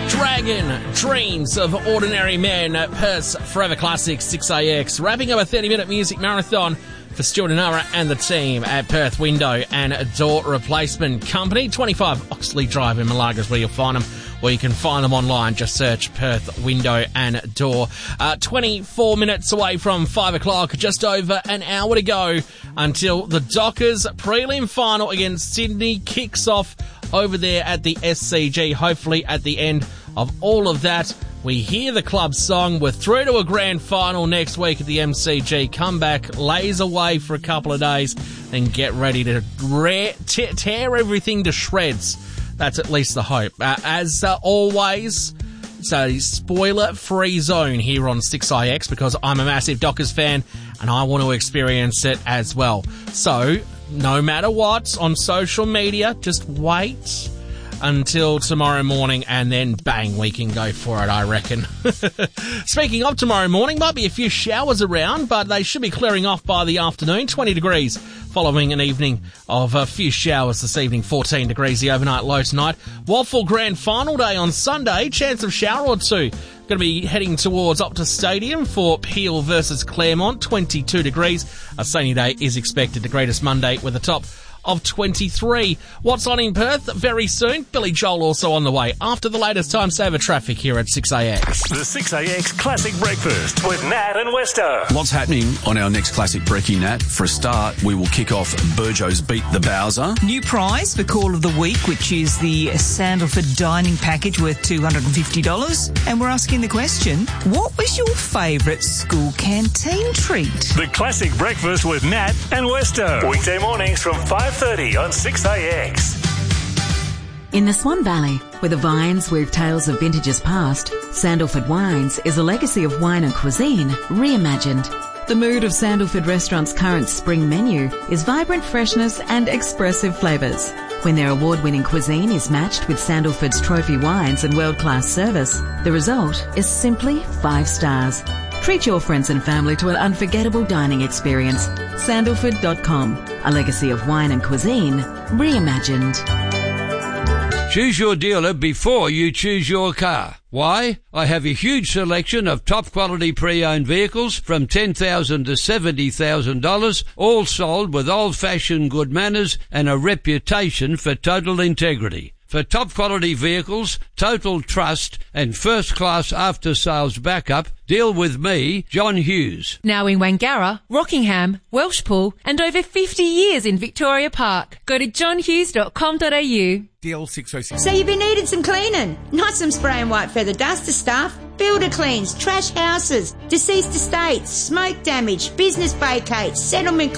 Dragon, Dreams of Ordinary Men, Perth's Forever Classic 6AX, wrapping up a 30-minute music marathon for Stuart and Nara and the team at Perth Window and Door Replacement Company. 25 Oxley Drive in Malaga is where you'll find them, or you can find them online. Just search Perth Window and Door. 24 minutes away from 5 o'clock, just over an hour to go until the Dockers prelim final against Sydney kicks off over there at the SCG. Hopefully at the end of all of that, we hear the club song. We're through to a grand final next week at the MCG. Come back, laze away for a couple of days, and get ready to tear everything to shreds. That's at least the hope. As always, it's a spoiler-free zone here on 6IX because I'm a massive Dockers fan and I want to experience it as well. So, no matter what, on social media, just wait until tomorrow morning and then bang, we can go for it, I reckon. Speaking of tomorrow morning, might be a few showers around, but they should be clearing off by the afternoon. 20 degrees following an evening of a few showers this evening. 14 degrees the overnight low tonight. Waffle Grand Final day on Sunday. Chance of shower or two. Going to be heading towards Optus Stadium for Peel versus Claremont. 22 degrees. A sunny day is expected. The greatest Monday with a top of 23. What's on in Perth very soon? Billy Joel also on the way after the latest time saver traffic here at 6AX. The 6AX Classic Breakfast with Nat and Westo. What's happening on our next Classic Brekkie, Nat? For a start, we will kick off Burjo's Beat the Bowser. New prize for Call of the Week, which is the Sandalford Dining Package worth $250. And we're asking the question, what was your favourite school canteen treat? The Classic Breakfast with Nat and Westo. Weekday mornings from 5:30 on 6AX. In the Swan Valley, where the vines weave tales of vintages past, Sandalford Wines is a legacy of wine and cuisine reimagined. The mood of Sandalford Restaurant's current spring menu is vibrant freshness and expressive flavours. When their award-winning cuisine is matched with Sandalford's trophy wines and world-class service, the result is simply 5 stars. Treat your friends and family to an unforgettable dining experience. Sandalford.com, a legacy of wine and cuisine reimagined. Choose your dealer before you choose your car. Why? I have a huge selection of top-quality pre-owned vehicles from $10,000 to $70,000, all sold with old-fashioned good manners and a reputation for total integrity. For top-quality vehicles, total trust and first-class after-sales backup, deal with me, John Hughes. Now in Wangara, Rockingham, Welshpool and over 50 years in Victoria Park. Go to johnhughes.com.au. DL606. So you've been needing some cleaning? Not some spray and white feather duster stuff. Builder cleans, trash houses, deceased estates, smoke damage, business vacates, settlement